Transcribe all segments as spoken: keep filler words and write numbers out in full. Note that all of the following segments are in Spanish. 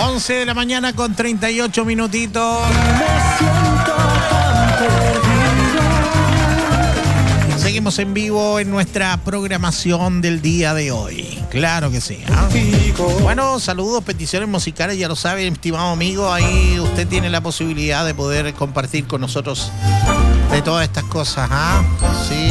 once de la mañana con treinta y ocho minutitos. Seguimos en vivo en nuestra programación del día de hoy. Claro que sí, ¿eh? Bueno, saludos, peticiones musicales, ya lo sabe, estimado amigo. Ahí usted tiene la posibilidad de poder compartir con nosotros de todas estas cosas, ¿ah? Sí.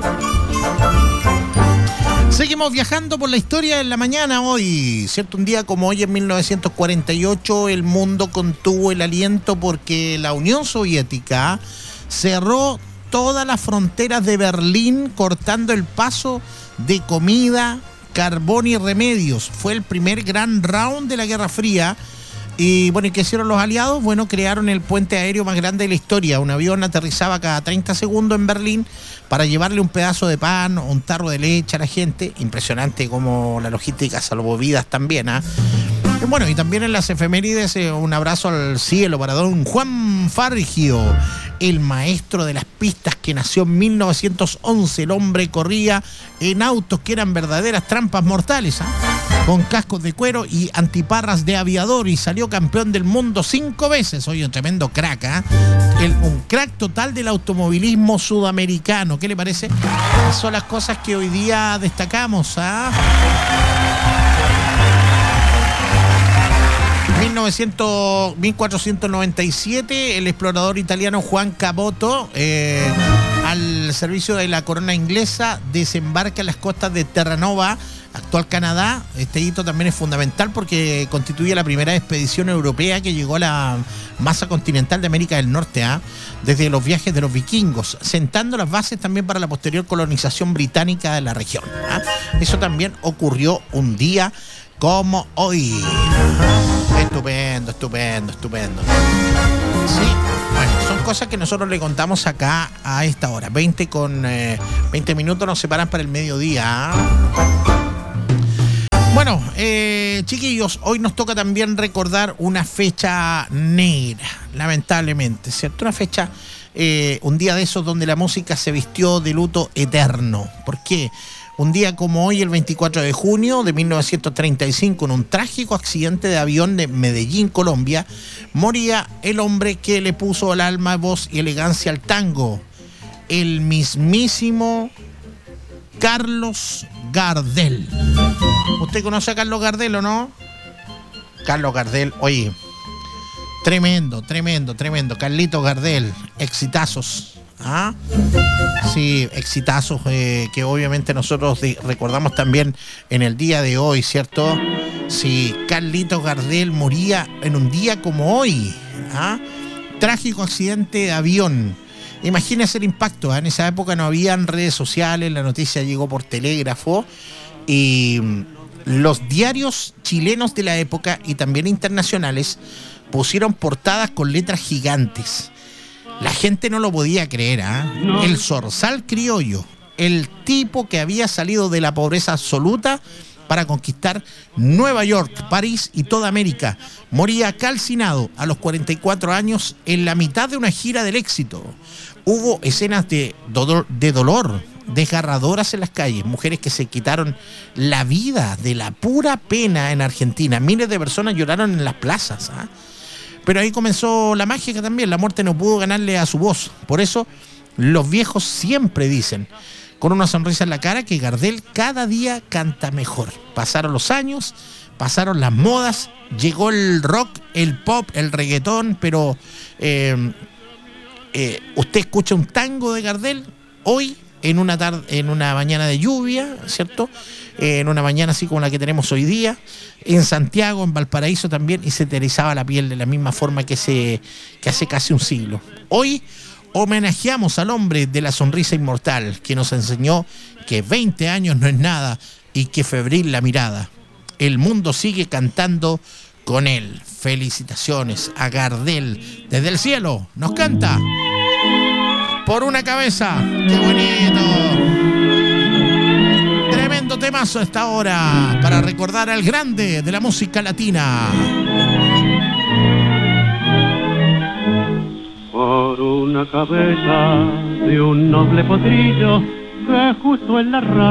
Seguimos viajando por la historia en la mañana hoy, ¿cierto? Un día como hoy, en mil novecientos cuarenta y ocho, el mundo contuvo el aliento porque la Unión Soviética cerró todas las fronteras de Berlín, cortando el paso de comida, carbón y remedios. Fue el primer gran round de la Guerra Fría. Y bueno, ¿y qué hicieron los aliados? Bueno, crearon el puente aéreo más grande de la historia. Un avión aterrizaba cada treinta segundos en Berlín para llevarle un pedazo de pan o un tarro de leche a la gente. Impresionante como la logística salvovidas también, ¿ah? ¿eh? Bueno, y también en las efemérides, eh, un abrazo al cielo para don Juan Fargio, el maestro de las pistas, que nació en mil novecientos once. El hombre corría en autos que eran verdaderas trampas mortales, ¿eh? con cascos de cuero y antiparras de aviador, y salió campeón del mundo cinco veces. Oye, un tremendo crack, ¿eh? El, un crack total del automovilismo sudamericano. ¿Qué le parece? Esas son las cosas que hoy día destacamos, ¿ah? mil cuatrocientos noventa y siete, el explorador italiano Juan Caboto, eh, al servicio de la corona inglesa, desembarca en las costas de Terranova, actual Canadá. Este hito también es fundamental porque constituye la primera expedición europea que llegó a la masa continental de América del Norte, ¿eh? desde los viajes de los vikingos, sentando las bases también para la posterior colonización británica de la región, ¿eh? Eso también ocurrió un día como hoy. Estupendo, estupendo, estupendo. Sí, bueno, son cosas que nosotros le contamos acá a esta hora. veinte con eh, veinte minutos nos separan para el mediodía. Bueno, eh, chiquillos, hoy nos toca también recordar una fecha negra, lamentablemente, ¿cierto? Una fecha, eh, un día de esos donde la música se vistió de luto eterno. ¿Por qué? Un día como hoy, el veinticuatro de junio de mil novecientos treinta y cinco, en un trágico accidente de avión de Medellín, Colombia, moría el hombre que le puso el alma, voz y elegancia al tango, el mismísimo Carlos Gardel. ¿Usted conoce a Carlos Gardel o no? Carlos Gardel, oye, tremendo, tremendo, tremendo. Carlitos Gardel, exitazos. ¿Ah? Sí, exitazos eh, que obviamente nosotros de, recordamos también en el día de hoy, ¿cierto? Sí, Carlitos Gardel moría en un día como hoy, ¿ah? Trágico accidente de avión. Imagínese el impacto, ¿eh? En esa época no habían redes sociales, la noticia llegó por telégrafo y los diarios chilenos de la época y también internacionales pusieron portadas con letras gigantes. La gente no lo podía creer, ¿eh? No. El zorzal criollo, el tipo que había salido de la pobreza absoluta para conquistar Nueva York, París y toda América, moría calcinado a los cuarenta y cuatro años en la mitad de una gira del éxito. Hubo escenas de dolor, de dolor desgarradoras en las calles, mujeres que se quitaron la vida de la pura pena en Argentina. Miles de personas lloraron en las plazas, ¿eh? Pero ahí comenzó la mágica también. La muerte no pudo ganarle a su voz. Por eso los viejos siempre dicen, con una sonrisa en la cara, que Gardel cada día canta mejor. Pasaron los años, pasaron las modas, llegó el rock, el pop, el reggaetón, pero eh, eh, usted escucha un tango de Gardel hoy en una tarde, en una mañana de lluvia, ¿cierto? Eh, en una mañana así como la que tenemos hoy día, en Santiago, en Valparaíso también, y se te erizaba la piel de la misma forma que, se, que hace casi un siglo. Hoy homenajeamos al hombre de la sonrisa inmortal, que nos enseñó que veinte años no es nada y que febril la mirada. El mundo sigue cantando con él. Felicitaciones a Gardel. Desde el cielo nos canta Por una cabeza. ¡Qué bonito! Tremendo temazo a esta hora para recordar al grande de la música latina. Por una cabeza de un noble potrillo que justo en la rama